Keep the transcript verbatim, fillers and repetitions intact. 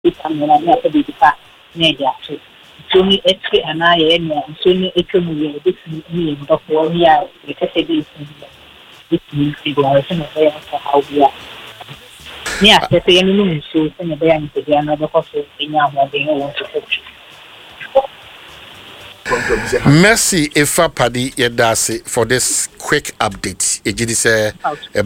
itamina na pe bi pa na dia so so ni etwe ana ye na so ni etwe mu ye bi ni ndo ko ni ya e ka se bi ni ni ni go so na ya ka hawia ni a pe ye ni nu so so na ya ni pe dia na ko so nya ho de no so Merci Efa Padi Yedase for this quick update. Ejidi say